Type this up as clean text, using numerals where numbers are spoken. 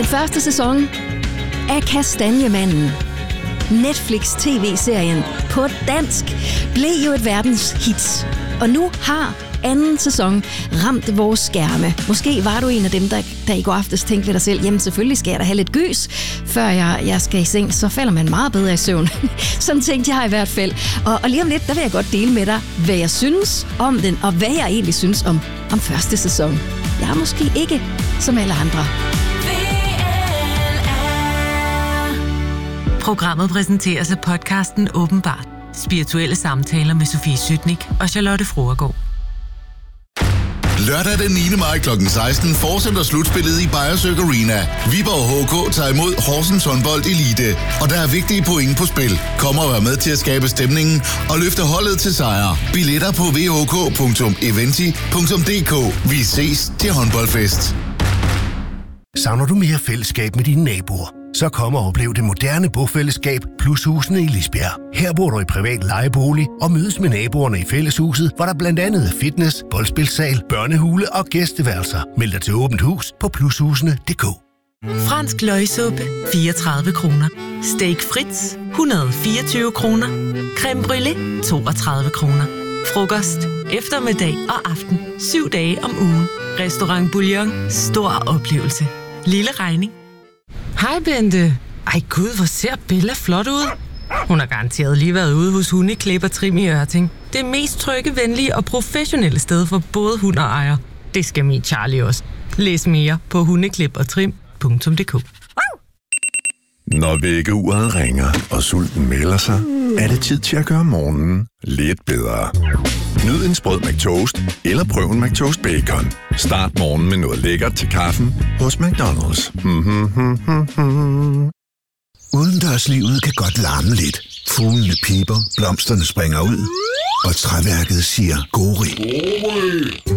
første sæson af Kastanjemanden. Netflix TV-serien på dansk blev jo et verdenshit. Og nu har anden sæson ramt vores skærme. Måske var du en af dem, der i går aftes tænkte ved dig selv, jamen selvfølgelig skal jeg da have lidt gys, før jeg skal i seng, så falder man meget bedre i søvn. Sådan tænkte jeg i hvert fald. Og lige om lidt, der vil jeg godt dele med dig, hvad jeg synes om den, og hvad jeg egentlig synes om første sæson. Jeg er måske ikke som alle andre. Programmet præsenteres af podcasten Åbenbart. Spirituelle samtaler med Sofie Sytnik og Charlotte Fruergaard. Lørdag den 9. maj kl. 16 fortsætter slutspillet i Beyersøk Arena. Viborg HK tager imod Horsens Håndbold Elite, og der er vigtige point på spil. Kom og vær med til at skabe stemningen og løfte holdet til sejr. Billetter på vhk.eventi.dk. Vi ses til håndboldfest. Savner du mere fællesskab med dine naboer? Så kom og oplev det moderne bofællesskab plus husene i Lisbjerg. Her bor du i privat lejebolig og mødes med naboerne i fælleshuset, hvor der blandt andet er fitness, boldspilsal, børnehule og gæsteværelser. Meld dig til åbent hus på plushusene.dk. Fransk løgsuppe 34 kroner. Steak Fritz 124 kroner. Creme brûlée 32 kroner. Frokost, eftermiddag og aften 7 dage om ugen. Restaurant Bouillon. Stor oplevelse. Lille regning. Hej Bente. Ej gud, hvor ser Bella flot ud. Hun har garanteret lige været ude hos Hundeklip og Trim i Ørting. Det mest trygge, venlige og professionelle sted for både hund og ejer. Det skal min Charlie også. Læs mere på hundeklipogtrim.dk. Når vækkeuret ringer, og sulten melder sig, er det tid til at gøre morgenen lidt bedre. Nyd en sprød McToast, eller prøv en McToast Bacon. Start morgenen med noget lækkert til kaffen hos McDonald's. Udendørslivet kan godt larme lidt. Fuglene piber, blomsterne springer ud, og træværket siger gori.